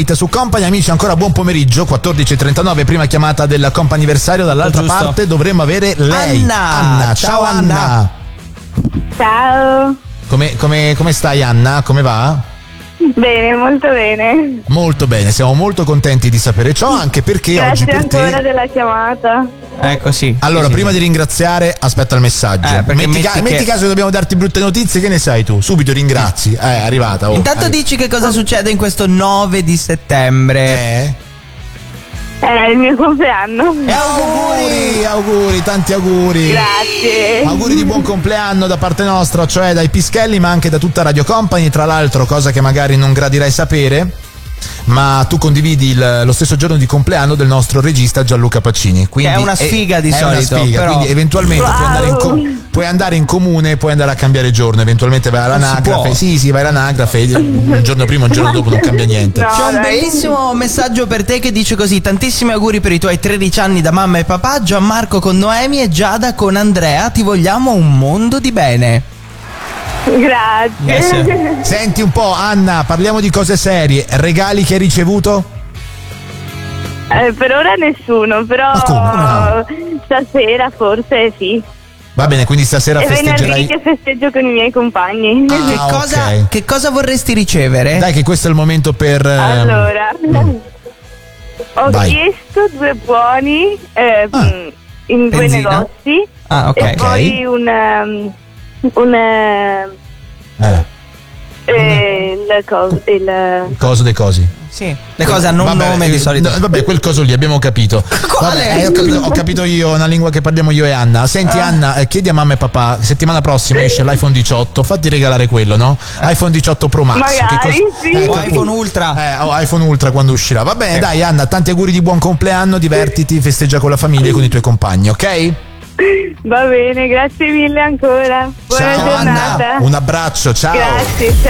Su Company, amici, ancora buon pomeriggio, 14:39, prima chiamata del comp'anniversario. Dall'altra parte dovremmo avere lei, Anna. Ciao Anna. Ciao. Come stai Anna? Come va? Bene, molto bene. Molto bene, siamo molto contenti di sapere ciò, anche perché Grazie oggi per te... ancora della chiamata. Ecco, sì. Allora, sì, prima sì. di ringraziare, aspetta il messaggio. Metti caso che dobbiamo darti brutte notizie, che ne sai tu? Subito ringrazi. È arrivata. Intanto dici che cosa succede in questo 9 di settembre. È il mio compleanno. Auguri, tanti auguri. Grazie. Auguri di buon compleanno da parte nostra, cioè dai Pischelli, ma anche da tutta Radio Company. Tra l'altro, cosa che magari non gradirai sapere, ma tu condividi lo stesso giorno di compleanno del nostro regista Gianluca Pacini, quindi che è una sfiga di solito, una sfiga, però... quindi eventualmente puoi andare in comune, puoi andare a cambiare giorno, eventualmente vai all'anagrafe. Sì, vai all'anagrafe, un giorno prima, un giorno dopo non cambia niente. C'è un bellissimo messaggio per te che dice così: tantissimi auguri per i tuoi 13 anni da mamma e papà, Gianmarco con Noemi e Giada con Andrea, ti vogliamo un mondo di bene. Grazie. Yes. Senti un po' Anna, parliamo di cose serie. Regali che hai ricevuto? Per ora nessuno, però stasera forse sì. Va bene, quindi stasera e festeggerai. venerdì che festeggio con i miei compagni. Che cosa vorresti ricevere? Dai, che questo è il momento per... Allora, ho chiesto 2 buoni in 2 Benzina? negozi. Ok. E poi il coso dei cosi. Sì, le cose hanno un nome di solito. Vabbè, quel coso lì abbiamo capito. Quale? Ho capito io, una lingua che parliamo io e Anna. Senti Anna, chiedi a mamma e papà, settimana prossima esce l'iPhone 18, fatti regalare quello, no? iPhone 18 Pro Max. Magari, sì. O iPhone Ultra. iPhone Ultra quando uscirà. Va bene, dai Anna, tanti auguri di buon compleanno, divertiti, festeggia con la famiglia e con i tuoi compagni, ok? Va bene, grazie mille ancora. Buona Ciao giornata. Anna, un abbraccio, ciao. Grazie, ciao.